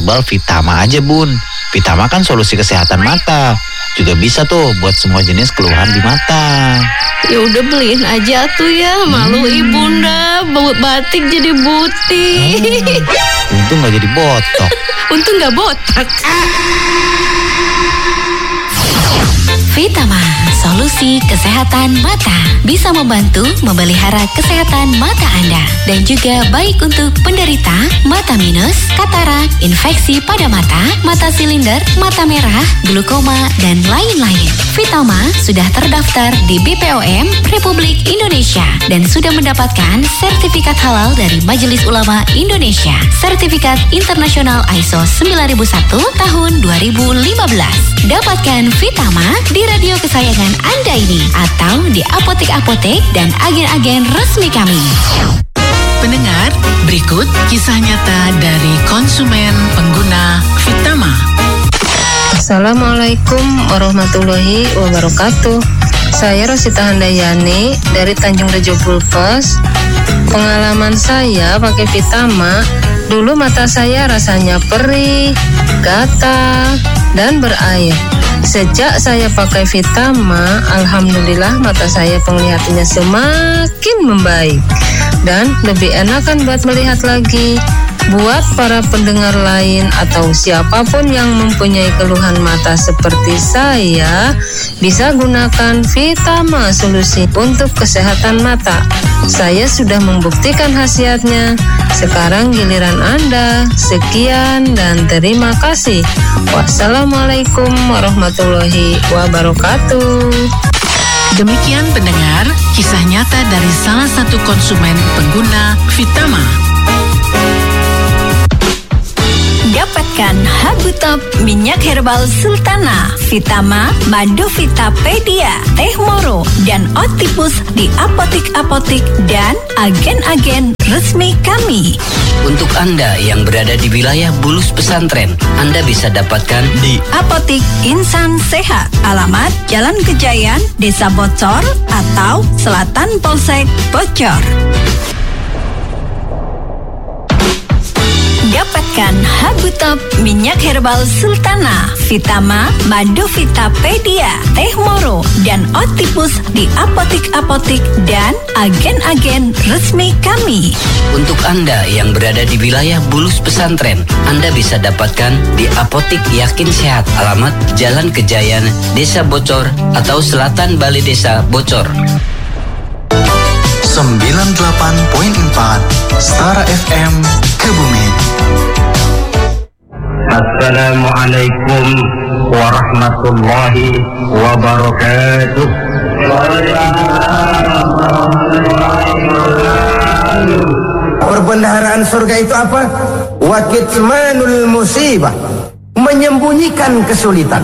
Bal Vitama aja bun. Vitama kan solusi kesehatan mata. Juga bisa tuh buat semua jenis keluhan di mata. Ya udah beliin aja tuh ya. Malu ibunda bawa batik jadi butik. Untung gak jadi botok. Untung gak botak. Vitama, solusi kesehatan mata. Bisa membantu memelihara kesehatan mata Anda. Dan juga baik untuk penderita mata minus, katarak, infeksi pada mata silinder, mata merah, glaukoma, dan lain-lain. Vitama sudah terdaftar di BPOM Republik Indonesia dan sudah mendapatkan sertifikat halal dari Majelis Ulama Indonesia. Sertifikat internasional ISO 9001 tahun 2015. Dapatkan Vitama di radio kesayangan Anda ini atau di apotek-apotek dan agen-agen resmi kami. Pendengar, berikut kisah nyata dari konsumen pengguna Vitama. Assalamualaikum warahmatullahi wabarakatuh. Saya Rosita Handayani dari Tanjung Rejo Pulpes. Pengalaman saya pakai Vitama, dulu mata saya rasanya perih, gatal, dan berair. Sejak saya pakai Vitama, alhamdulillah mata saya penglihatannya semakin membaik dan lebih enakan buat melihat lagi. Buat para pendengar lain atau siapapun yang mempunyai keluhan mata seperti saya, bisa gunakan Vitama solusi untuk kesehatan mata. Saya sudah membuktikan khasiatnya. Sekarang giliran Anda. Sekian dan terima kasih. Wassalamualaikum warahmatullahi wabarakatuh. Demikian pendengar, kisah nyata dari salah satu konsumen pengguna Vitama. Dapatkan Habutop minyak herbal Sultana, Vitama, Madovita Pedia, Teh Moro, dan Otipus di apotek-apotek dan agen-agen resmi kami. Untuk Anda yang berada di wilayah Bulus Pesantren, Anda bisa dapatkan di Apotik Insan Sehat, alamat Jalan Kejayan, Desa Bocor, atau Selatan Polsek Bocor. Dapatkan Habutop minyak herbal Sultana, Vitama, Madovita Pedia, Teh Moro, dan Otipus di apotek-apotek dan agen-agen resmi kami. Untuk Anda yang berada di wilayah Bulus Pesantren, Anda bisa dapatkan di Apotik Yakin Sehat, alamat Jalan Kejayan, Desa Bocor, atau Selatan Balai Desa Bocor. 98.4 Stara FM Kebumen. Assalamualaikum warahmatullahi wabarakatuh. Perbendaharaan surga itu apa? Wa kitmanul musibah, menyembunyikan kesulitan.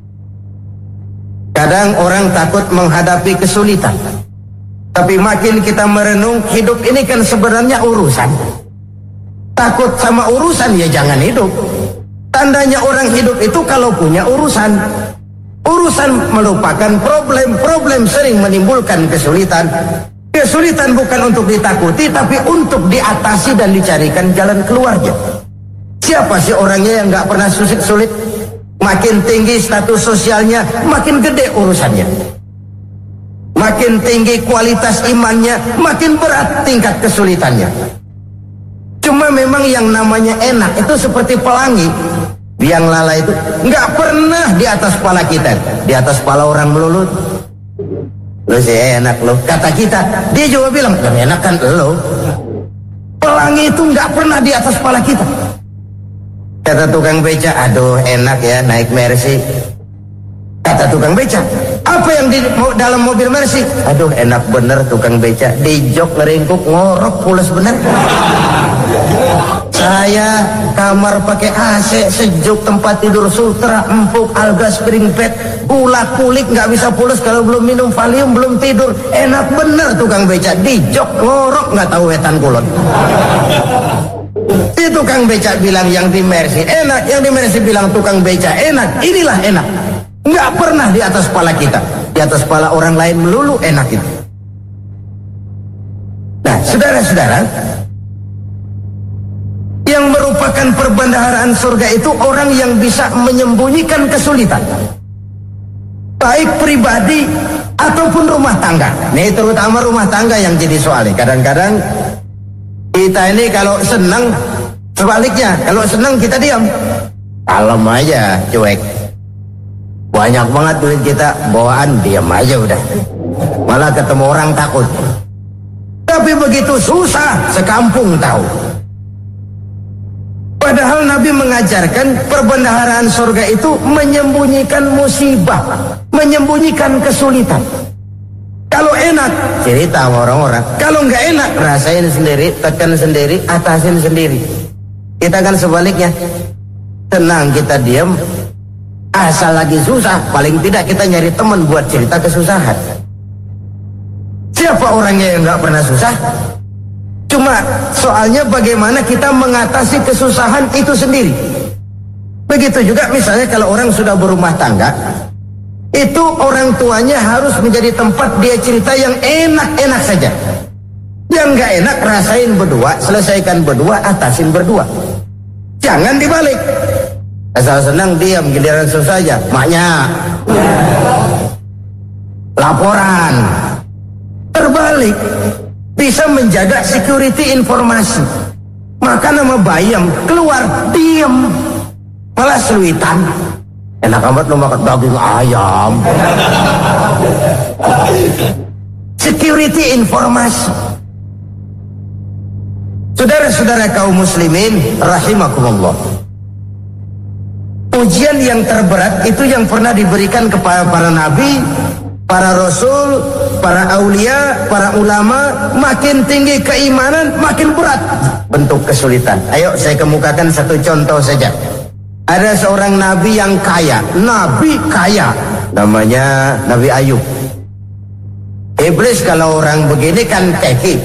Kadang orang takut menghadapi kesulitan, tapi makin kita merenung, hidup ini kan sebenarnya urusan. Takut sama urusan ya jangan hidup. Tandanya orang hidup itu kalau punya urusan. Urusan melupakan problem. Problem sering menimbulkan kesulitan. Kesulitan bukan untuk ditakuti, tapi untuk diatasi dan dicarikan jalan keluarnya. Siapa sih orangnya yang gak pernah sulit-sulit? Makin tinggi status sosialnya, makin gede urusannya. Makin tinggi kualitas imannya, makin berat tingkat kesulitannya. Cuma memang yang namanya enak itu seperti pelangi. Biang lala itu nggak pernah di atas kepala kita, di atas kepala orang melulu. Lo sih enak lo, kata kita. Dia juga bilang yang enak kan lo. Pelangi itu nggak pernah di atas kepala kita. Kata tukang beca, aduh enak ya naik Mercy. Kata tukang beca, apa yang di dalam mobil Mercy? Aduh enak bener tukang beca, di jok ngeringkuk ngorok pules bener. Saya kamar pakai AC, sejuk, tempat tidur sutra, empuk, alga, spring bed, gula kulik nggak bisa pules kalau belum minum Valium, belum tidur. Enak bener tukang beca, di jok ngorok nggak tahu wetan kulon. Si tukang beca bilang yang di Mercy enak, yang di Mercy bilang tukang beca enak. Inilah enak. Nggak pernah di atas kepala kita, di atas kepala orang lain melulu enak itu. Nah, saudara-saudara, yang merupakan Bahkan perbendaharaan surga itu orang yang bisa menyembunyikan kesulitan, baik pribadi ataupun rumah tangga. Nih terutama rumah tangga yang jadi soalnya. Kadang-kadang kita ini kalau senang, sebaliknya kalau senang kita diam, kalem aja, cuek. Banyak banget duit kita bawaan, diam aja udah. Malah ketemu orang takut. Tapi begitu susah, sekampung tahu. Padahal Nabi mengajarkan perbendaharaan surga itu menyembunyikan musibah, menyembunyikan kesulitan. Kalau enak, cerita sama orang-orang. Kalau nggak enak, rasain sendiri, tekan sendiri, atasin sendiri. Kita kan sebaliknya. Tenang kita diam, asal lagi susah, paling tidak kita nyari teman buat cerita kesusahan. Siapa orangnya yang nggak pernah susah? Cuma soalnya bagaimana kita mengatasi kesusahan itu sendiri. Begitu juga misalnya kalau orang sudah berumah tangga, itu orang tuanya harus menjadi tempat dia cerita yang enak-enak saja. Yang nggak enak rasain berdua, selesaikan berdua, atasin berdua. Jangan dibalik. Asal senang diam, giliran susah aja. Maknya laporan. Terbalik. Bisa menjaga security informasi. Maka nama bayam keluar diam, malah seluitan. Enak amat lo makan daging ayam. Security informasi. Saudara-saudara kaum muslimin rahimakumullah, ujian yang terberat itu yang pernah diberikan kepada para nabi, para rasul, para aulia, para ulama. Makin tinggi keimanan, makin berat bentuk kesulitan. Ayo saya kemukakan satu contoh saja. Ada seorang nabi yang kaya, nabi kaya, namanya Nabi Ayub. Iblis kalau orang begini kan keki,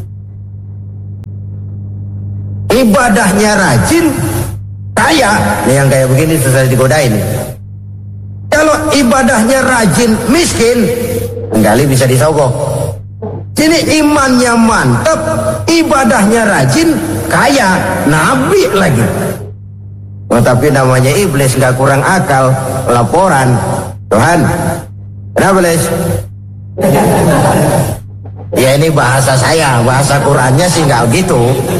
ibadahnya rajin, kaya. Ini yang kayak begini susah digodain. Kalau ibadahnya rajin, miskin, kali bisa disogok. Sini imannya mantap, ibadahnya rajin, kaya, nabi lagi. Oh, tapi namanya iblis, nggak kurang akal. Laporan, Tuhan, kenapa Les? Ya ini bahasa saya, bahasa Qurannya sih nggak gitu.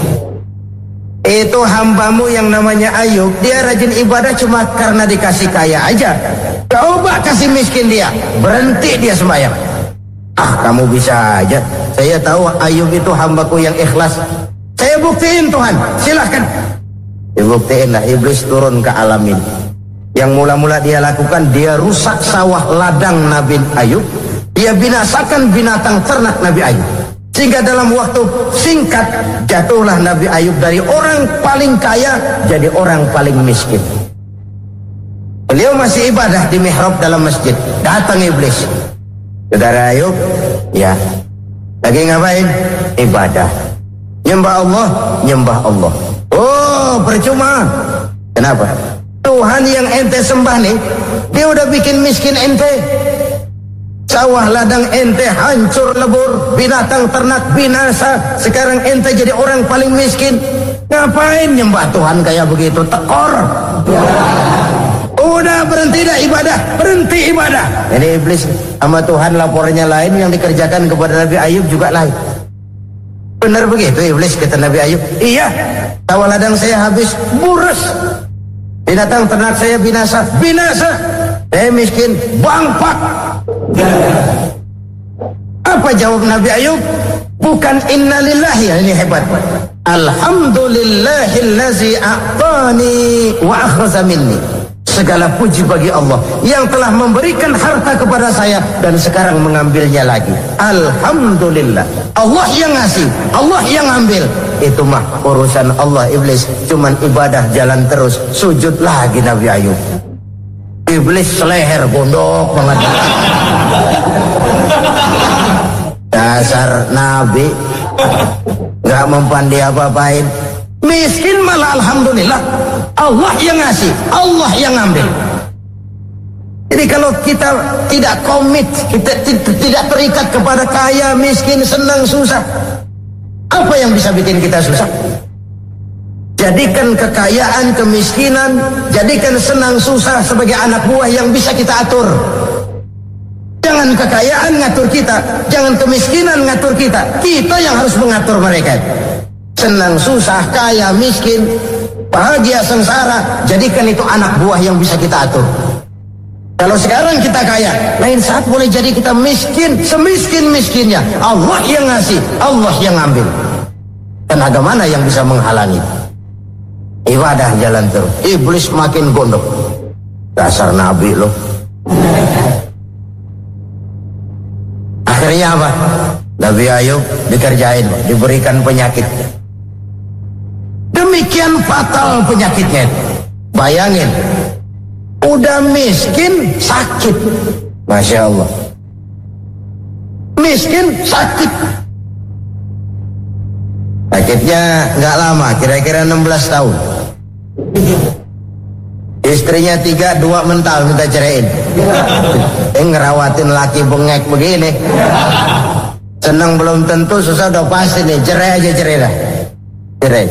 Itu hambamu yang namanya Ayub, dia rajin ibadah cuma karena dikasih kaya aja. Coba kasih miskin dia, berhenti dia sembahyang. Ah, kamu bisa aja. Saya tahu Ayub itu hambaku yang ikhlas. Saya buktiin Tuhan, silahkan. Dibuktiin lah, iblis turun ke alam ini. Yang mula-mula dia lakukan, dia rusak sawah ladang Nabi Ayub. Dia binasakan binatang ternak Nabi Ayub. Sehingga dalam waktu singkat jatuhlah Nabi Ayub dari orang paling kaya jadi orang paling miskin. Beliau masih ibadah di mihrab dalam masjid. Datang iblis. Saudara Ayub, ya, lagi ngapain? Ibadah. Nyembah Allah, nyembah Allah. Oh, percuma. Kenapa? Tuhan yang ente sembah nih, dia udah bikin miskin ente. Sawah ladang ente hancur lebur, binatang ternak binasa. Sekarang ente jadi orang paling miskin. Ngapain nyembah Tuhan kayak begitu? Tekor. Udah berhenti dah ibadah, berhenti ibadah. Ini iblis sama Tuhan laporannya lain, yang dikerjakan kepada Nabi Ayub juga lain. Benar begitu iblis, kata Nabi Ayub. Iya, sawah ladang saya habis, buras. Binatang ternak saya binasa, binasa. Saya miskin, bangpak. Apa jawab Nabi Ayub? Bukan innalillahi, ini hebat. Alhamdulillahillazi a'tani wa akhza minni. Segala puji bagi Allah yang telah memberikan harta kepada saya dan sekarang mengambilnya lagi. Alhamdulillah. Allah yang ngasih, Allah yang ambil. Itu mah urusan Allah. Iblis cuman ibadah jalan terus, sujud lagi Nabi Ayub. Iblis seleher gondok banget. Dasar Nabi nggak mempan dia apa-apain. Miskin malah alhamdulillah. Allah yang ngasih, Allah yang ambil. Jadi kalau kita tidak komit, kita tidak terikat kepada kaya, miskin, senang, susah, apa yang bisa bikin kita susah? Jadikan kekayaan, kemiskinan, jadikan senang susah sebagai anak buah yang bisa kita atur. Jangan kekayaan ngatur kita, jangan kemiskinan ngatur kita. Kita yang harus mengatur mereka. Senang susah, kaya, miskin, bahagia, sengsara, jadikan itu anak buah yang bisa kita atur. Kalau sekarang kita kaya, lain saat boleh jadi kita miskin, semiskin-miskinnya. Allah yang ngasih, Allah yang ngambil. Tenaga mana yang bisa menghalangi? Ibadah jalan terus. Iblis makin gondok. Dasar nabi loh. Akhirnya apa? Nabi Ayub dikerjain, diberikan penyakit. Demikian fatal penyakitnya. Bayangin, udah miskin, sakit. Masya Allah. Miskin, sakit. Sakitnya nggak lama, kira-kira 16 tahun. Istrinya 3, 2 mental minta ceraiin. Ngerawatin laki bengek begini. Senang belum tentu, susah udah pasti nih. Cerai aja, cerai dah. Cerai.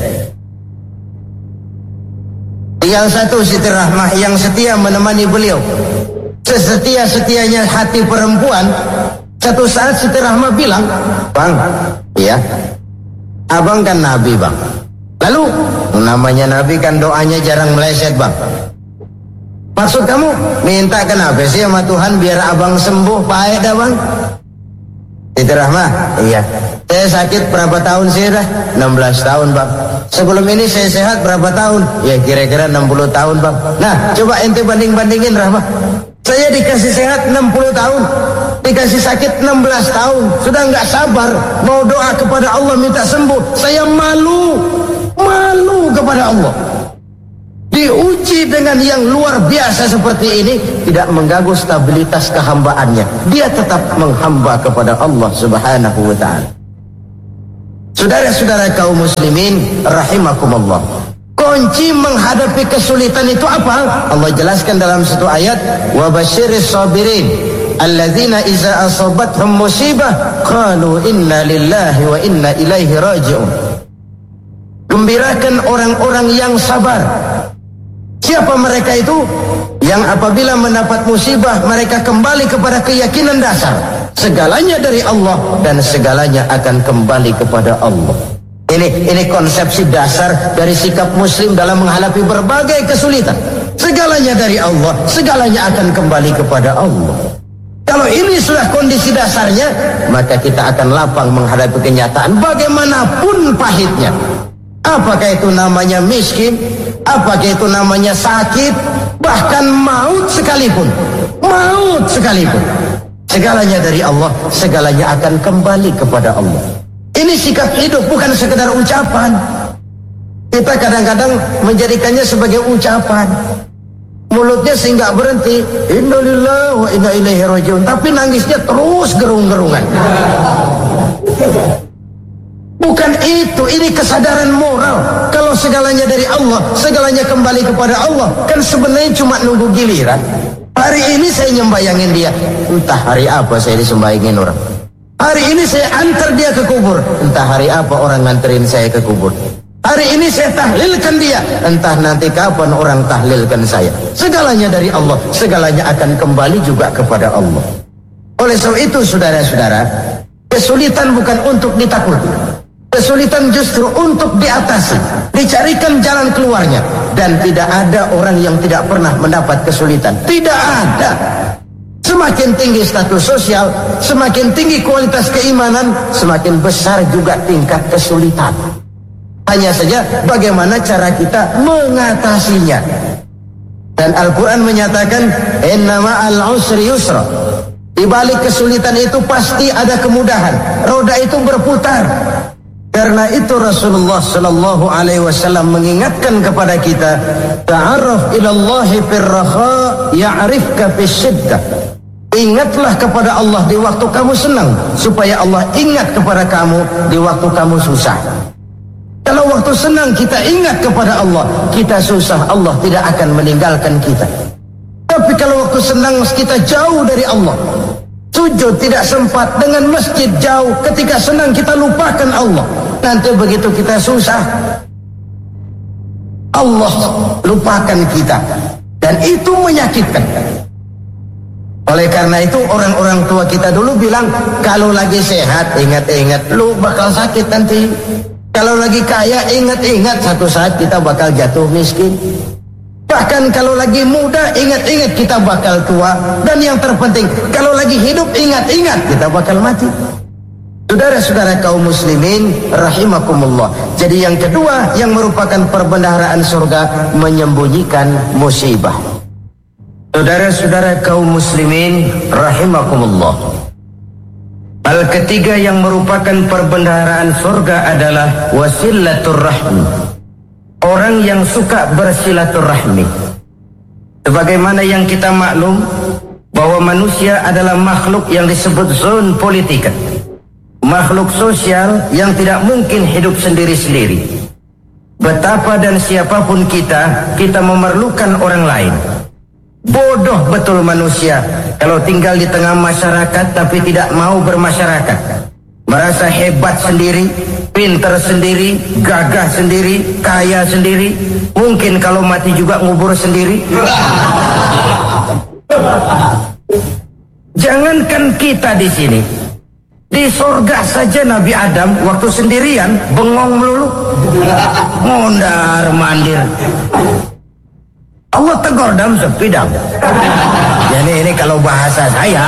Tinggal satu Siti Rahmah yang setia menemani beliau. Sesetia-setianya hati perempuan. Satu saat Siti Rahmah bilang, "Bang, iya, abang kan Nabi, Bang. Lalu, namanya Nabi kan doanya jarang meleset, Bang. Maksud kamu minta kenapa sih sama Tuhan biar abang sembuh, baik dah, Bang?" Siti Rahmah, "Iya. Saya sakit berapa tahun sih dah?" 16 tahun, Bang. "Sebelum ini saya sehat berapa tahun?" "Ya kira-kira 60 tahun, Bang." "Nah, coba ente banding-bandingin, Rahmah. Saya dikasih sehat 60 tahun, dikasih sakit 16 tahun. Sudah nggak sabar mau doa kepada Allah minta sembuh. Saya malu kepada Allah. Diuji dengan yang luar biasa seperti ini, tidak mengganggu stabilitas kehambaannya. Dia tetap menghamba kepada Allah Subhanahu wa ta'ala. Saudara-saudara kaum muslimin rahimakumullah, kunci menghadapi kesulitan itu apa? Allah jelaskan dalam satu ayat, wa basyiris sabirin alladzina iza asabathum musibah qalu inna lillahi wa inna ilaihi raji'un. Gembirakan orang-orang yang sabar. Siapa mereka itu? Yang apabila mendapat musibah mereka kembali kepada keyakinan dasar, segalanya dari Allah dan segalanya akan kembali kepada Allah. Ini konsepsi dasar dari sikap muslim dalam menghadapi berbagai kesulitan. Segalanya dari Allah, segalanya akan kembali kepada Allah. Kalau ini sudah kondisi dasarnya, maka kita akan lapang menghadapi kenyataan bagaimanapun pahitnya. Apakah itu namanya miskin, apakah itu namanya sakit, bahkan maut sekalipun. Segalanya dari Allah, segalanya akan kembali kepada Allah. Ini sikap hidup, bukan sekedar ucapan. Kita kadang-kadang menjadikannya sebagai ucapan. Mulutnya sih nggak berhenti, innalillahi wa inna ilaihi raji'un, tapi nangisnya terus gerung-gerungan. Bukan itu, ini kesadaran moral. Kalau segalanya dari Allah, segalanya kembali kepada Allah, kan sebenarnya cuma nunggu giliran. Hari ini saya nyembayangin dia, entah hari apa saya disembayangin orang. Hari ini saya antar dia ke kubur, entah hari apa orang nganterin saya ke kubur. Hari ini saya tahlilkan dia, entah nanti kapan orang tahlilkan saya. Segalanya dari Allah, segalanya akan kembali juga kepada Allah. Oleh sebab itu saudara-saudara, kesulitan bukan untuk ditakuti. Kesulitan justru untuk diatasi, dicarikan jalan keluarnya. Dan tidak ada orang yang tidak pernah mendapat kesulitan. Tidak ada. Semakin tinggi status sosial, semakin tinggi kualitas keimanan, semakin besar juga tingkat kesulitan. Hanya saja bagaimana cara kita mengatasinya. Dan Al-Quran menyatakan, inna ma'al usri yusra. Di balik kesulitan itu pasti ada kemudahan. Roda itu berputar. Karena itu Rasulullah sallallahu alaihi wasallam mengingatkan kepada kita, ta'arraf ilallahi firraha ya'rifka fisyiddah. Ingatlah kepada Allah di waktu kamu senang, supaya Allah ingat kepada kamu di waktu kamu susah. Kalau waktu senang kita ingat kepada Allah, kita susah, Allah tidak akan meninggalkan kita. Tapi kalau waktu senang kita jauh dari Allah, sujud tidak sempat, dengan masjid jauh, ketika senang kita lupakan Allah. Nanti begitu kita susah, Allah lupakan kita. Dan itu menyakitkan. Oleh karena itu orang-orang tua kita dulu bilang, kalau lagi sehat ingat-ingat lu bakal sakit nanti. Kalau lagi kaya ingat-ingat satu saat kita bakal jatuh miskin. Bahkan kalau lagi muda ingat-ingat kita bakal tua. Dan yang terpenting kalau lagi hidup ingat-ingat kita bakal mati. Saudara-saudara kaum muslimin rahimakumullah. Jadi yang kedua yang merupakan perbendaharaan surga, menyembunyikan musibah. Saudara-saudara kaum muslimin rahimakumullah. Hal ketiga yang merupakan perbendaharaan surga adalah wasilatur rahmi. Orang yang suka bersilaturahmi. Sebagaimana yang kita maklum bahwa manusia adalah makhluk yang disebut zon politika. Makhluk sosial yang tidak mungkin hidup sendiri-sendiri. Betapa dan siapapun kita memerlukan orang lain. Bodoh betul manusia kalau tinggal di tengah masyarakat tapi tidak mau bermasyarakat. Merasa hebat sendiri, pintar sendiri, gagah sendiri, kaya sendiri. Mungkin kalau mati juga ngubur sendiri. Jangankan kita di sini, di surga saja Nabi Adam waktu sendirian bengong melulu, mondar mandir. Allah tegur dalam sepidang. Jadi ini kalau bahasa saya,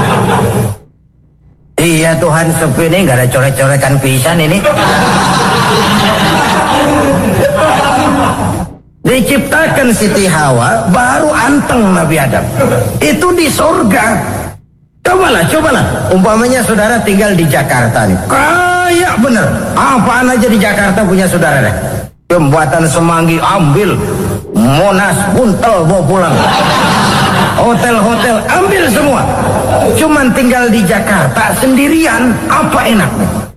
iya Tuhan sepi ini gak ada coret-coretan pisan ini. Diciptakan Siti Hawa baru anteng Nabi Adam. Itu di surga. Cobalah. Umpamanya saudara tinggal di Jakarta nih. Kayak bener. Apaan aja di Jakarta punya saudara deh. Jembatan Semanggi ambil. Monas Buntel bawa pulang. Hotel-hotel ambil semua. Cuman tinggal di Jakarta sendirian, apa enaknya?